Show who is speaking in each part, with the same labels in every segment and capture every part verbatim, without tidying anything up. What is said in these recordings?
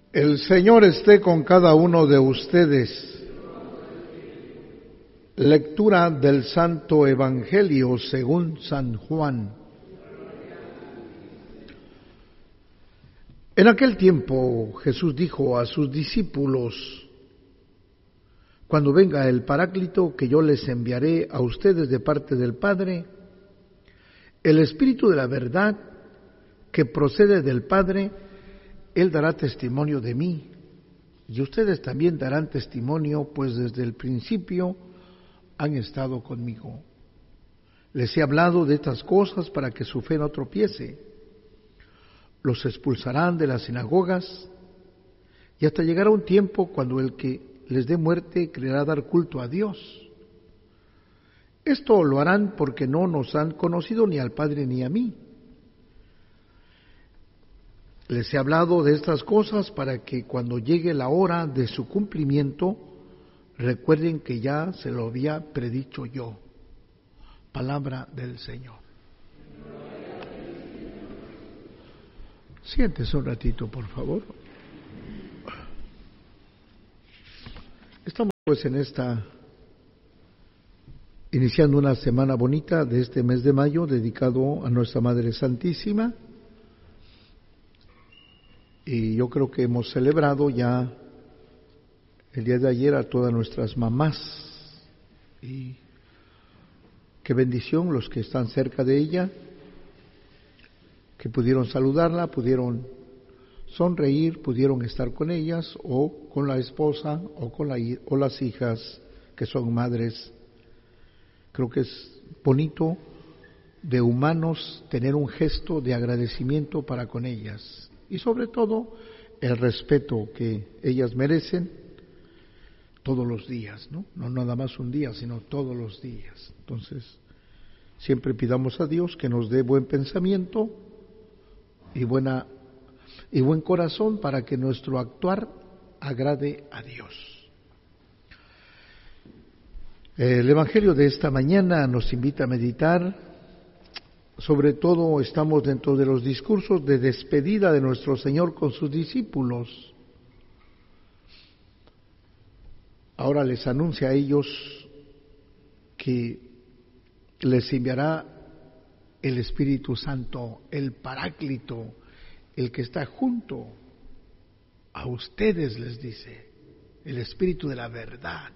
Speaker 1: El Señor esté con cada uno de ustedes. Lectura del Santo Evangelio según San Juan. En aquel tiempo Jesús dijo a sus discípulos: cuando venga el Paráclito que yo les enviaré a ustedes de parte del Padre, el Espíritu de la verdad que procede del Padre, Él dará testimonio de mí, y ustedes también darán testimonio, pues desde el principio han estado conmigo. Les he hablado de estas cosas para que su fe no tropiece. Los expulsarán de las sinagogas, y hasta llegará un tiempo cuando el que les dé muerte creerá dar culto a Dios. Esto lo harán porque no nos han conocido ni al Padre ni a mí. Les he hablado de estas cosas para que cuando llegue la hora de su cumplimiento, recuerden que ya se lo había predicho yo. Palabra del Señor. Siéntese un ratito, por favor. Estamos pues en esta, iniciando una semana bonita de este mes de mayo, dedicado a Nuestra Madre Santísima. Y yo creo que hemos celebrado ya el día de ayer a todas nuestras mamás. Y qué bendición los que están cerca de ella, que pudieron saludarla, pudieron sonreír, pudieron estar con ellas, o con la esposa, o con la, o las hijas que son madres. Creo que es bonito de humanos tener un gesto de agradecimiento para con ellas. Y sobre todo, el respeto que ellas merecen todos los días, ¿no? No nada más un día, sino todos los días. Entonces, siempre pidamos a Dios que nos dé buen pensamiento y buena y buen corazón para que nuestro actuar agrade a Dios. El Evangelio de esta mañana nos invita a meditar. Sobre todo estamos dentro de los discursos de despedida de nuestro Señor con sus discípulos. Ahora les anuncia a ellos que les enviará el Espíritu Santo, el Paráclito, el que está junto a ustedes, les dice, el Espíritu de la verdad.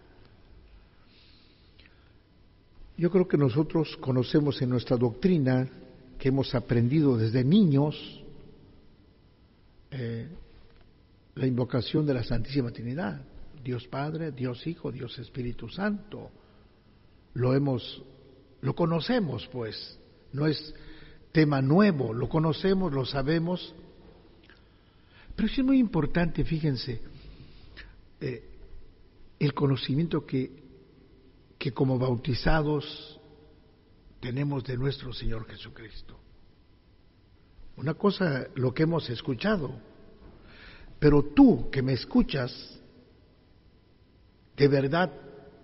Speaker 1: Yo creo que nosotros conocemos en nuestra doctrina, que hemos aprendido desde niños, eh, la invocación de la Santísima Trinidad, Dios Padre, Dios Hijo, Dios Espíritu Santo. Lo hemos, lo conocemos, pues, no es tema nuevo, lo conocemos, lo sabemos, pero sí es muy importante, fíjense, eh, el conocimiento que que como bautizados tenemos de nuestro Señor Jesucristo. Una cosa lo que hemos escuchado, pero tú que me escuchas, de verdad,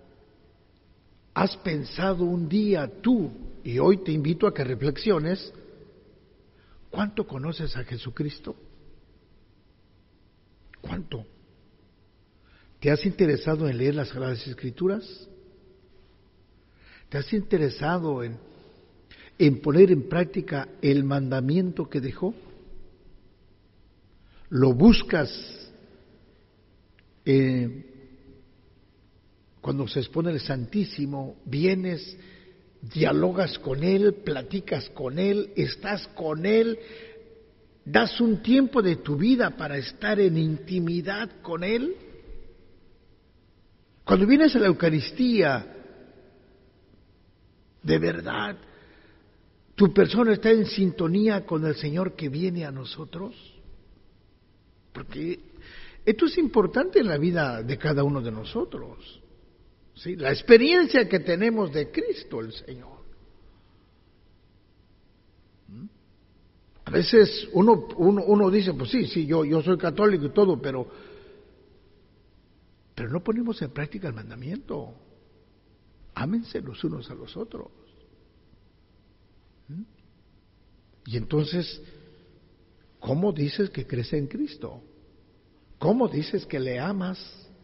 Speaker 1: has pensado un día tú, y hoy te invito a que reflexiones, ¿cuánto conoces a Jesucristo? ¿Cuánto? ¿Te has interesado en leer las Sagradas Escrituras? ¿Te has interesado en, en poner en práctica el mandamiento que dejó? ¿Lo buscas eh, cuando se expone el Santísimo? ¿Vienes, dialogas con Él, platicas con Él, estás con Él, das un tiempo de tu vida para estar en intimidad con Él? Cuando vienes a la Eucaristía, de verdad, ¿tu persona está en sintonía con el Señor que viene a nosotros? Porque esto es importante en la vida de cada uno de nosotros, ¿sí? La experiencia que tenemos de Cristo el Señor. A veces uno, uno, uno dice, pues sí, sí, yo, yo soy católico y todo, pero, pero no ponemos en práctica el mandamiento. Ámense los unos a los otros. ¿Mm? Y entonces, ¿cómo dices que crees en Cristo? ¿Cómo dices que le amas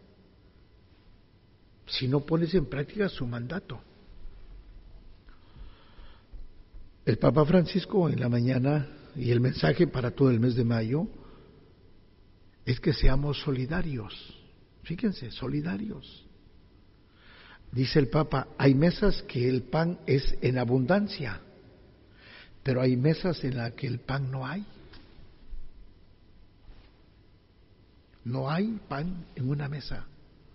Speaker 1: si no pones en práctica su mandato? El Papa Francisco en la mañana, y el mensaje para todo el mes de mayo, es que seamos solidarios. Fíjense, solidarios. Dice el Papa, hay mesas que el pan es en abundancia, pero hay mesas en las que el pan no hay. No hay pan en una mesa.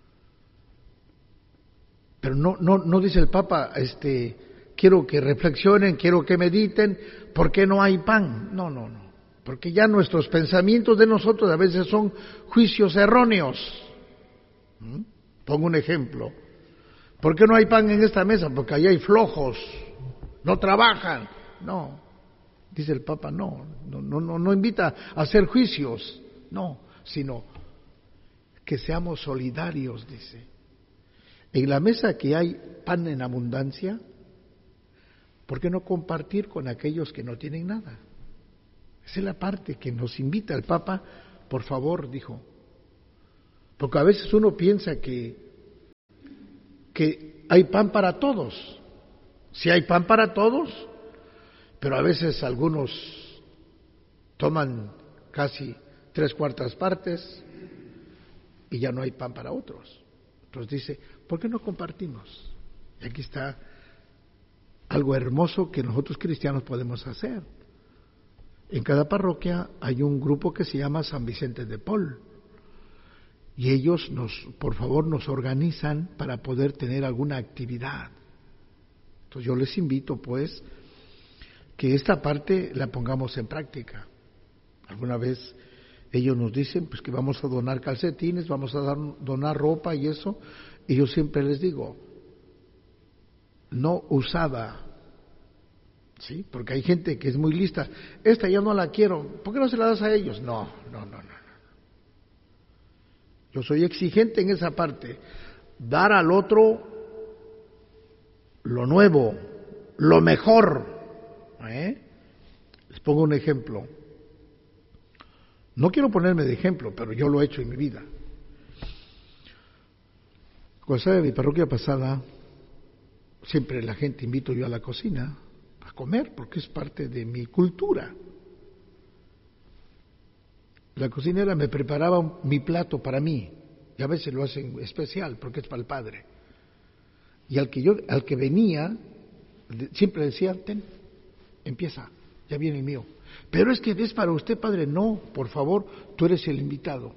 Speaker 1: Pero no, no, no dice el Papa, este, quiero que reflexionen, quiero que mediten, ¿por qué no hay pan? No, no, no. Porque ya nuestros pensamientos de nosotros a veces son juicios erróneos. ¿Mm? Pongo un ejemplo. ¿Por qué no hay pan en esta mesa? Porque allá hay flojos, no trabajan. No, dice el Papa, no, no, no, no invita a hacer juicios, no, sino que seamos solidarios, dice. En la mesa que hay pan en abundancia, ¿por qué no compartir con aquellos que no tienen nada? Esa es la parte que nos invita el Papa, por favor, dijo. Porque a veces uno piensa que, que hay pan para todos. Sí hay pan para todos, pero a veces algunos toman casi tres cuartas partes y ya no hay pan para otros. Entonces dice, ¿por qué no compartimos? Y aquí está algo hermoso que nosotros cristianos podemos hacer. En cada parroquia hay un grupo que se llama San Vicente de Paul y ellos nos, por favor, nos organizan para poder tener alguna actividad. Entonces yo les invito, pues, que esta parte la pongamos en práctica. Alguna vez ellos nos dicen, pues, que vamos a donar calcetines, vamos a dar, donar ropa y eso, y yo siempre les digo, no usada, ¿sí? Porque hay gente que es muy lista, esta ya no la quiero, ¿por qué no se la das a ellos? No, no, no, no. Yo soy exigente en esa parte, dar al otro lo nuevo, lo mejor. ¿Eh? Les pongo un ejemplo. No quiero ponerme de ejemplo, pero yo lo he hecho en mi vida. Cuando estaba en mi parroquia pasada, siempre la gente invito yo a la cocina a comer, porque es parte de mi cultura. La cocinera me preparaba mi plato para mí, y a veces lo hacen especial, porque es para el padre. Y al que yo, al que venía, siempre decía, ten, empieza, ya viene el mío. Pero es que es para usted, padre. No, por favor, tú eres el invitado.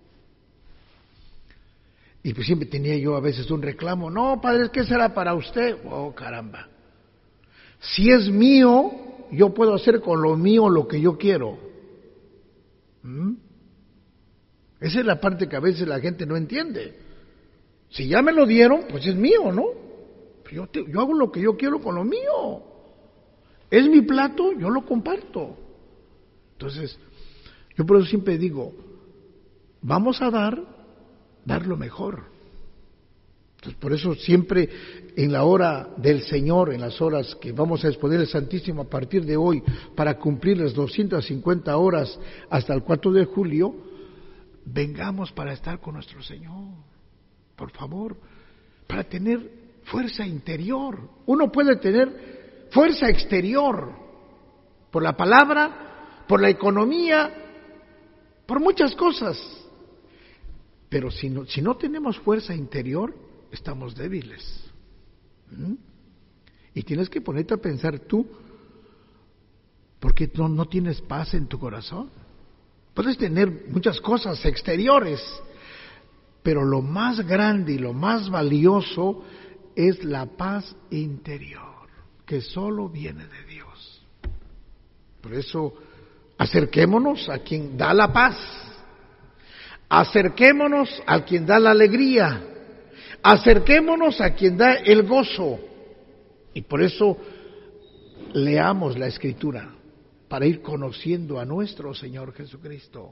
Speaker 1: Y pues siempre tenía yo a veces un reclamo, no, padre, es que será para usted. Oh, caramba. Si es mío, yo puedo hacer con lo mío lo que yo quiero. ¿Mm? Esa es la parte que a veces la gente no entiende. Si ya me lo dieron, pues es mío, ¿no? Yo, te, yo hago lo que yo quiero con lo mío. Es mi plato, yo lo comparto. Entonces, yo por eso siempre digo, vamos a dar, dar lo mejor. Entonces, por eso siempre en la hora del Señor, en las horas que vamos a exponer el Santísimo a partir de hoy, para cumplir las doscientas cincuenta horas hasta el cuatro de julio, vengamos para estar con nuestro Señor, por favor, para tener fuerza interior. Uno puede tener fuerza exterior por la palabra, por la economía, por muchas cosas, pero si no, si no tenemos fuerza interior, estamos débiles. ¿Mm? Y tienes que ponerte a pensar tú, porque no, no tienes paz en tu corazón. Puedes tener muchas cosas exteriores, pero lo más grande y lo más valioso es la paz interior, que solo viene de Dios. Por eso, acerquémonos a quien da la paz, acerquémonos a quien da la alegría, acerquémonos a quien da el gozo. Y por eso leamos la Escritura, para ir conociendo a nuestro Señor Jesucristo,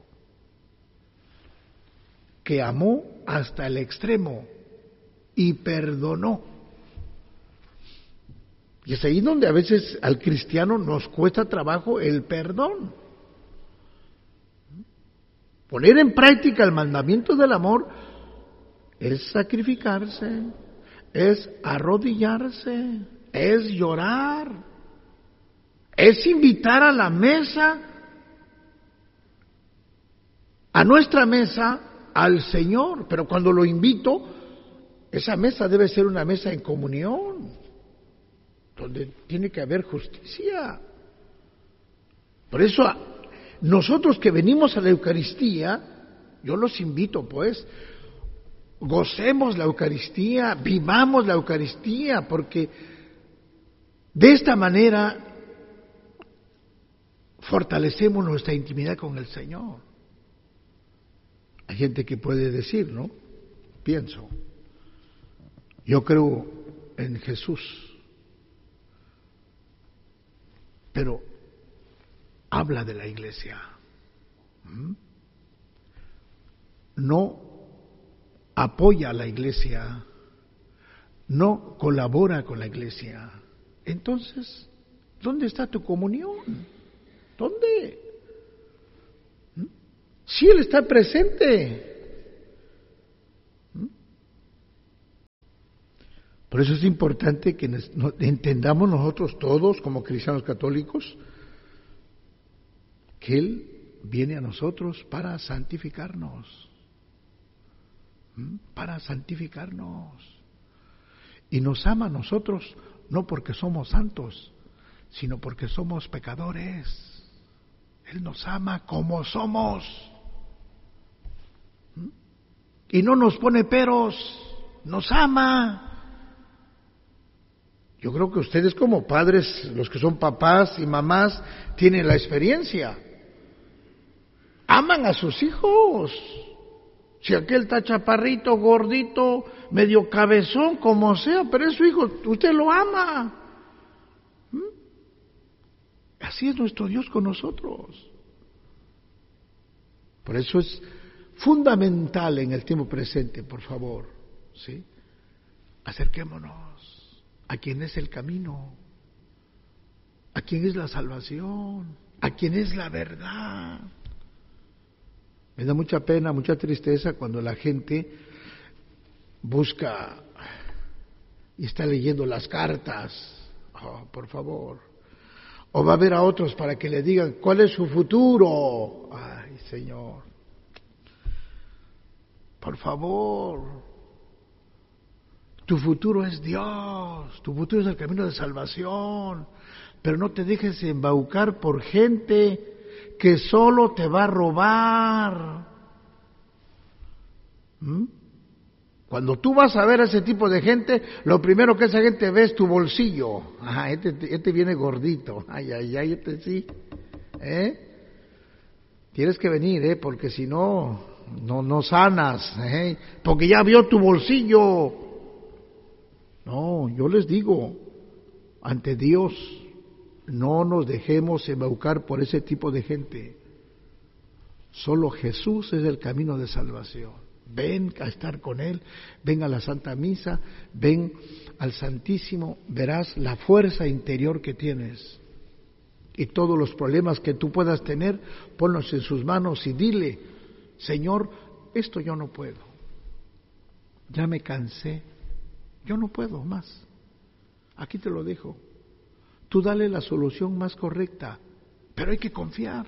Speaker 1: que amó hasta el extremo y perdonó. Y es ahí donde a veces al cristiano nos cuesta trabajo el perdón. Poner en práctica el mandamiento del amor es sacrificarse, es arrodillarse, es llorar, es invitar a la mesa, a nuestra mesa, al Señor. Pero cuando lo invito, esa mesa debe ser una mesa en comunión, donde tiene que haber justicia. Por eso, nosotros que venimos a la Eucaristía, yo los invito pues, gocemos la Eucaristía, vivamos la Eucaristía, porque de esta manera fortalecemos nuestra intimidad con el Señor. Hay gente que puede decir, ¿no? Pienso, yo creo en Jesús, pero habla de la iglesia, ¿Mm? no apoya a la iglesia, no colabora con la iglesia. Entonces, ¿dónde está tu comunión? ¿Dónde? ¿Mm? Si Él está presente. ¿Mm? Por eso es importante que entendamos nosotros todos como cristianos católicos que Él viene a nosotros para santificarnos, ¿Mm? para santificarnos. Y nos ama a nosotros no porque somos santos, sino porque somos pecadores. Él nos ama como somos. ¿Mm? Y no nos pone peros, nos ama. Yo creo que ustedes como padres, los que son papás y mamás, tienen la experiencia. Aman a sus hijos. Si aquel está chaparrito, gordito, medio cabezón, como sea, pero es su hijo, usted lo ama. ¿Mm? Así es nuestro Dios con nosotros. Por eso es fundamental en el tiempo presente, por favor, ¿sí? Acerquémonos a quien es el camino, a quien es la salvación, a quien es la verdad. Me da mucha pena, mucha tristeza cuando la gente busca y está leyendo las cartas. Oh, por favor. O va a ver a otros para que le digan cuál es su futuro. Ay, Señor. Por favor. Tu futuro es Dios. Tu futuro es el camino de salvación. Pero no te dejes embaucar por gente que solo te va a robar. ¿Mm? Cuando tú vas a ver a ese tipo de gente, lo primero que esa gente ve es tu bolsillo. Ajá, este, este viene gordito. Ay, ay, ay, este sí. ¿Eh? Tienes que venir, ¿eh? Porque si no, no, no sanas. ¿Eh? Porque ya vio tu bolsillo. No, yo les digo, ante Dios, no nos dejemos embaucar por ese tipo de gente. Solo Jesús es el camino de salvación. Ven a estar con Él, ven a la Santa Misa, ven al Santísimo, verás la fuerza interior que tienes. Y todos los problemas que tú puedas tener, ponlos en sus manos y dile, Señor, esto yo no puedo. Ya me cansé, yo no puedo más. Aquí te lo dejo. Tú dale la solución más correcta, pero hay que confiar.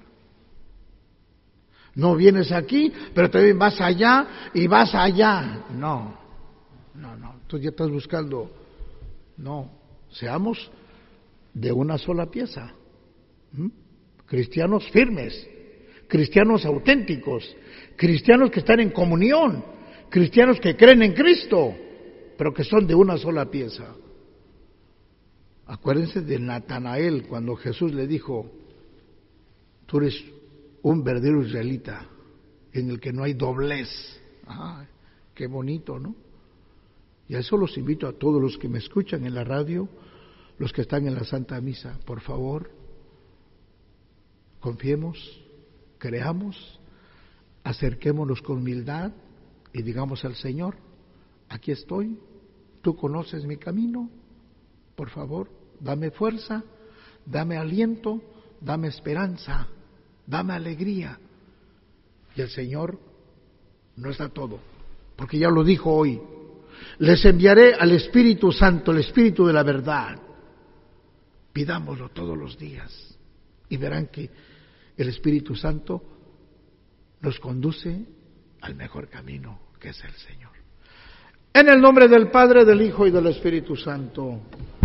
Speaker 1: No vienes aquí, pero también vas allá y vas allá. No, no, no, tú ya estás buscando. No, seamos de una sola pieza. ¿Mm? Cristianos firmes, cristianos auténticos, cristianos que están en comunión, cristianos que creen en Cristo, pero que son de una sola pieza. Acuérdense de Natanael cuando Jesús le dijo, tú eres un verdadero israelita en el que no hay doblez. Ah, qué bonito, ¿no? Y a eso los invito a todos los que me escuchan en la radio, los que están en la Santa Misa, por favor, confiemos, creamos, acerquémonos con humildad y digamos al Señor, aquí estoy, tú conoces mi camino, por favor, dame fuerza, dame aliento, dame esperanza, dame alegría. Y el Señor nos da todo, porque ya lo dijo hoy. Les enviaré al Espíritu Santo, el Espíritu de la verdad. Pidámoslo todos los días y verán que el Espíritu Santo nos conduce al mejor camino, que es el Señor. En el nombre del Padre, del Hijo y del Espíritu Santo.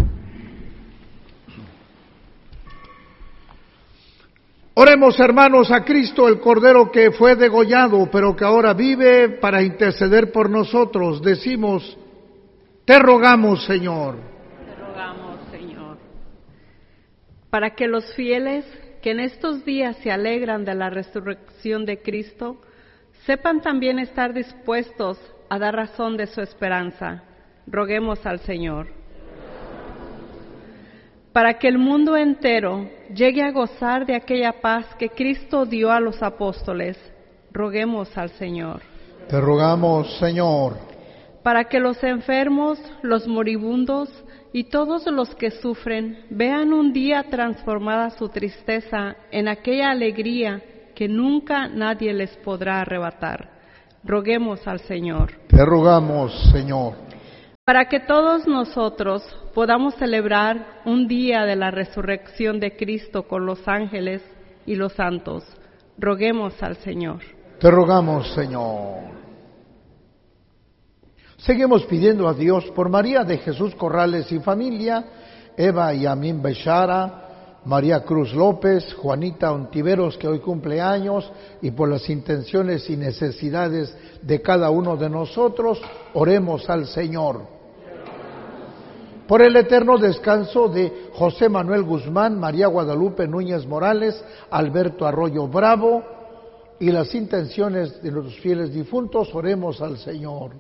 Speaker 1: Oremos, hermanos, a Cristo, el Cordero que fue degollado, pero que ahora vive para interceder por nosotros. Decimos: te rogamos, Señor.
Speaker 2: Te rogamos, Señor. Para que los fieles que en estos días se alegran de la resurrección de Cristo, sepan también estar dispuestos a dar razón de su esperanza. Roguemos al Señor. Para que el mundo entero llegue a gozar de aquella paz que Cristo dio a los apóstoles, roguemos al Señor.
Speaker 1: Te rogamos, Señor.
Speaker 2: Para que los enfermos, los moribundos y todos los que sufren vean un día transformada su tristeza en aquella alegría que nunca nadie les podrá arrebatar. Roguemos al Señor.
Speaker 1: Te rogamos, Señor.
Speaker 2: Para que todos nosotros podamos celebrar un día de la resurrección de Cristo con los ángeles y los santos, roguemos al Señor.
Speaker 1: Te rogamos, Señor. Seguimos pidiendo a Dios por María de Jesús Corrales y familia, Eva y Amin Bechara, María Cruz López, Juanita Ontiveros, que hoy cumple años, y por las intenciones y necesidades de cada uno de nosotros, oremos al Señor. Por el eterno descanso de José Manuel Guzmán, María Guadalupe Núñez Morales, Alberto Arroyo Bravo, y las intenciones de los fieles difuntos, oremos al Señor.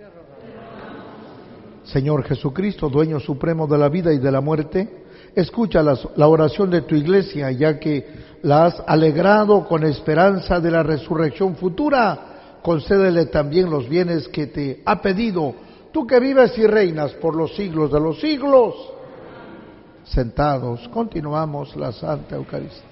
Speaker 1: Señor Jesucristo, dueño supremo de la vida y de la muerte, escucha la, la oración de tu iglesia, ya que la has alegrado con esperanza de la resurrección futura. Concédele también los bienes que te ha pedido, tú que vives y reinas por los siglos de los siglos. Sentados, continuamos la Santa Eucaristía.